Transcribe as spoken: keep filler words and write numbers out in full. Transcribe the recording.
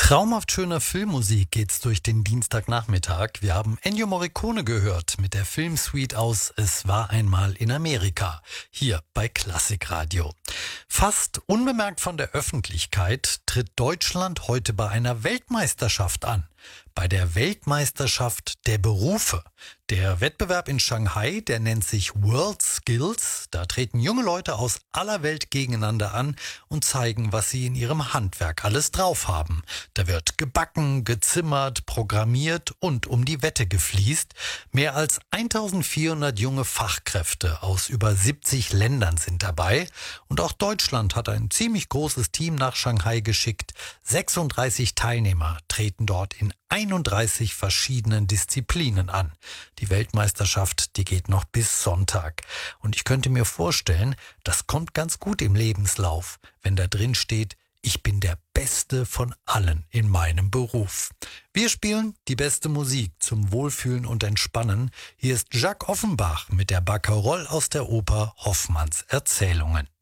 Traumhaft schöner Filmmusik geht's durch den Dienstagnachmittag. Wir haben Ennio Morricone gehört mit der Filmsuite aus Es war einmal in Amerika, hier bei Klassikradio. Fast unbemerkt von der Öffentlichkeit tritt Deutschland heute bei einer Weltmeisterschaft an. Bei der Weltmeisterschaft der Berufe. Der Wettbewerb in Shanghai, der nennt sich World Skills. Da treten junge Leute aus aller Welt gegeneinander an und zeigen, was sie in ihrem Handwerk alles drauf haben. Da wird gebacken, gezimmert, programmiert und um die Wette gefliest. Mehr als eintausendvierhundert junge Fachkräfte aus über siebzig Ländern sind dabei. Und auch Deutschland hat ein ziemlich großes Team nach Shanghai geschickt. sechsunddreißig Teilnehmer treten dort in einunddreißig verschiedenen Disziplinen an. Die Weltmeisterschaft, die geht noch bis Sonntag. Und ich könnte mir vorstellen, das kommt ganz gut im Lebenslauf, wenn da drin steht, ich bin der Beste von allen in meinem Beruf. Wir spielen die beste Musik zum Wohlfühlen und Entspannen. Hier ist Jacques Offenbach mit der Barcarolle aus der Oper Hoffmanns Erzählungen.